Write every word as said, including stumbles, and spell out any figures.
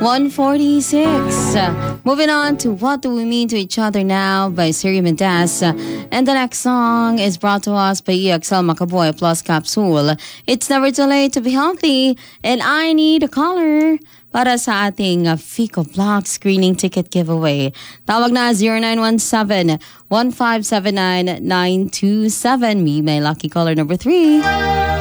one forty-six. Uh, moving on to What Do We Mean to Each Other Now by Siri Mendez. Uh, and the next song is brought to us by E X L Macaboy Plus Capsule. It's never too late to be healthy. And I need a caller para sa ating uh, Fico Block screening ticket giveaway. Tawag na zero nine one seven, one five seven nine, nine two seven. Me, my lucky caller number three.